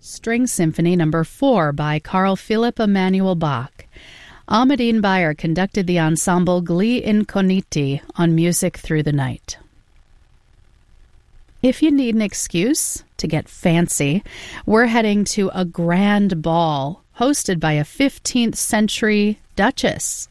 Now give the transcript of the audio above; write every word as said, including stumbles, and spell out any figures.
String Symphony Number four by Carl Philipp Emanuel Bach. Ahmadine Bayer conducted the ensemble Gli Incogniti on Music Through the Night. If you need an excuse to get fancy, we're heading to a grand ball hosted by a fifteenth century duchess.